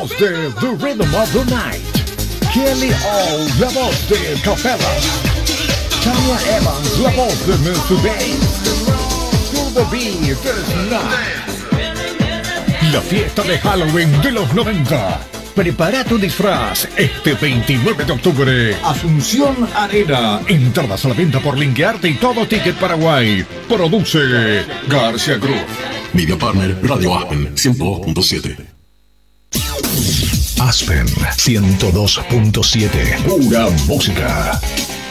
voz de The Rhythm of the Night. Kelly O, la voz de Capella. Tanya Evans, la voz de Mr. Bass. To the Beat, Snap. La fiesta de Halloween de los 90. Prepara tu disfraz este 29 de octubre. Asunción Arena. Entradas a la venta por Linkearte y Todo Ticket Paraguay. Produce García Cruz. Media Partner Radio Aspen 102.7. Aspen 102.7. Pura música.